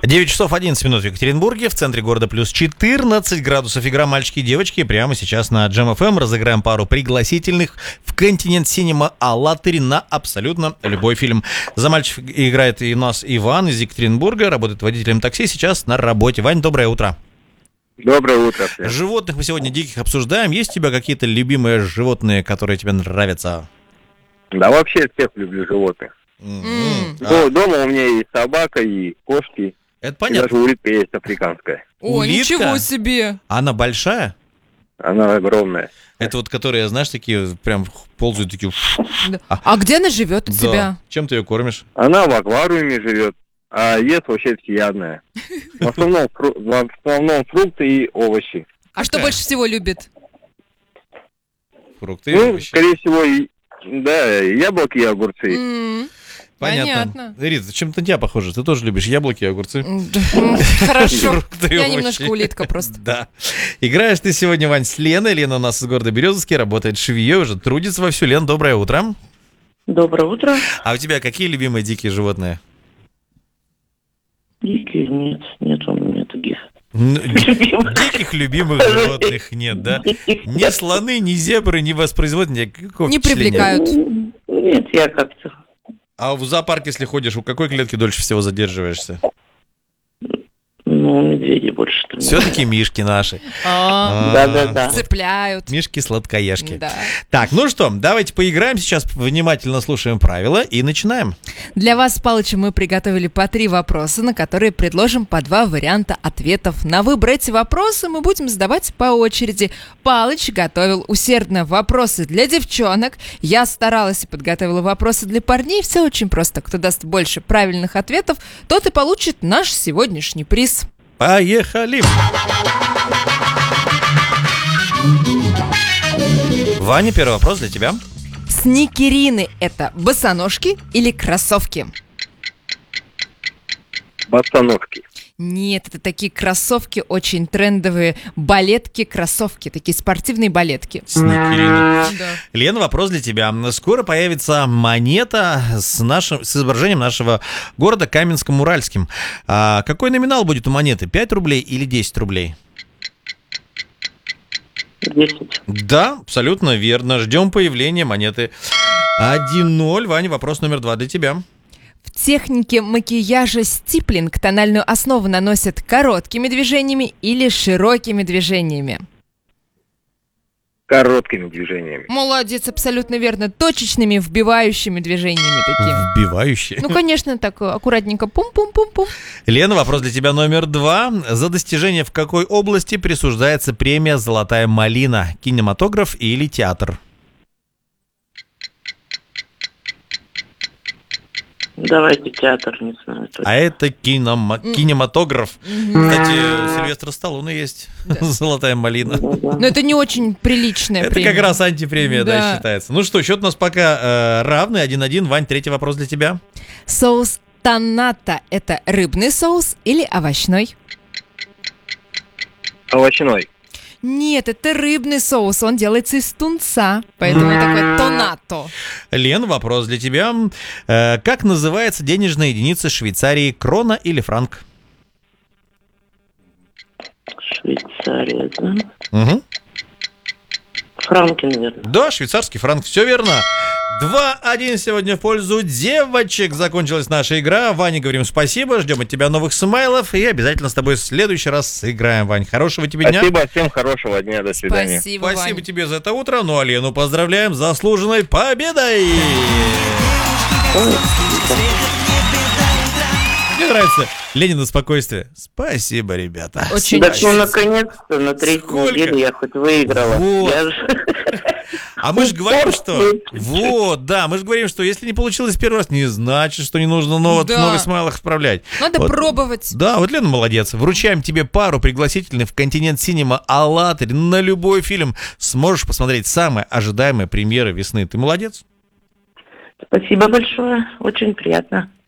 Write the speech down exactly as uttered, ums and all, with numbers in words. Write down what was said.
девять часов одиннадцать минут в Екатеринбурге, в центре города плюс четырнадцать градусов. Игра «Мальчики и девочки». Прямо сейчас на Джем эф эм разыграем пару пригласительных в Континент Синема АЛЛАТРА на абсолютно любой фильм. За мальчиков играет и у нас Иван из Екатеринбурга, работает водителем такси, сейчас на работе. Вань, доброе утро. Доброе утро всем. Животных мы сегодня диких обсуждаем. Есть у тебя какие-то любимые животные, которые тебе нравятся? Да вообще всех люблю животных. Mm-hmm. До- А, Дома у меня есть собака и кошки. это И понятно. даже улитка есть африканская. О, Улитка? ничего себе! Она большая? Она огромная. Это вот которые, знаешь, такие прям ползают, такие... Да. А где она живет у Да. тебя? Чем ты ее кормишь? Она в аквариуме живет, а ест вообще всеядная. В основном, фру- в основном фрукты и овощи. А что Какая? больше всего любит? Фрукты и Ну, овощи. скорее всего, и- да, яблоки и огурцы. М, Понятно. Понятно. Рита, чем-то на тебя похоже. Ты тоже любишь яблоки и огурцы? М, да, м, Хорошо. Фрукты и Я овощи. немножко улитка просто. Да. Играешь ты сегодня, Вань, с Леной. Лена у нас из города Березовский, работает швеей, уже трудится вовсю. Лен, доброе утро. Доброе утро. А у тебя какие любимые дикие животные? Дикие нет, нет у меня таких. Н- Диких любимых животных нет, да? Ни слоны, ни зебры не воспроизводят никакого Не впечатления. привлекают. Нет, я как-то... А в зоопарк, если ходишь, у какой клетки дольше всего задерживаешься? Ну, медведи больше. что ли. Все-таки мишки наши. А, А, Да-да-да. Цепляют. Мишки-сладкоежки. Да. Так, ну что, давайте поиграем. Сейчас внимательно слушаем правила и начинаем. Для вас с Палычем мы приготовили по три вопроса, на которые предложим по два варианта ответов на выбор. Эти вопросы мы будем задавать по очереди. Палыч готовил усердно вопросы для девчонок. Я старалась и подготовила вопросы для парней. Все очень просто. Кто даст больше правильных ответов, тот и получит наш сегодняшний приз. Поехали! Ваня, первый вопрос для тебя. Сникерины – это босоножки или кроссовки? Босоножки. Нет, это такие кроссовки, очень трендовые балетки-кроссовки, такие спортивные балетки. Сникерины. Да. Лена, вопрос для тебя. Скоро появится монета с, нашим, с изображением нашего города Каменском-Уральским. А какой номинал будет у монеты? пять рублей или десять рублей? Десять. Да, абсолютно верно. Ждем появления монеты. один ноль. Ваня, вопрос номер два для тебя. В технике макияжа стиплинг тональную основу наносят короткими движениями или широкими движениями? Короткими движениями. Молодец, абсолютно верно. Точечными, вбивающими движениями такими. Вбивающий. Ну, конечно, так аккуратненько. Пум-пум-пум-пум. Лена, вопрос для тебя номер два. За достижение в какой области присуждается премия «Золотая малина»? Кинематограф или театр? Давайте театр, не знаю. точно. А это кинома- кинематограф. Кстати, Сильвестр Сталлоне есть «Золотая малина». Да-да. Но это не очень приличная Это премия. как раз антипремия, да, Да. считается. Ну что, счет у нас пока э, равный, один один. Вань, третий вопрос для тебя. Соус тонната – это рыбный соус или овощной? Овощной. Нет, это рыбный соус, он делается из тунца, поэтому такой тонато. Лен, вопрос для тебя. Э, как называется денежная единица Швейцарии, крона или франк? Швейцария, да? Угу. Франки, наверное. Да, швейцарский франк, все верно. два один сегодня в пользу девочек. Закончилась наша игра. Ване говорим спасибо, ждем от тебя новых смайлов и обязательно с тобой в следующий раз сыграем, Вань. Хорошего тебе дня. Спасибо, всем хорошего дня, до свидания. Спасибо, Спасибо Вань. тебе за это утро. Ну а Лену поздравляем с заслуженной победой. Мне нравится Ленина спокойствие. Спасибо, ребята. Очень Так, ну, очень. наконец-то, на третью Сколько? неделю я хоть выиграла. Вот. Я же- А мы же говорим, что... Вот, да, мы же говорим, что если не получилось первый раз, не значит, что не нужно новый, Да. новый смайлах исправлять. Надо Вот. пробовать. Да, вот Лена молодец. Вручаем тебе пару пригласительных в Континент Синема АЛЛАТРА на любой фильм. Сможешь посмотреть самые ожидаемые премьеры весны. Ты молодец. Спасибо большое, очень приятно.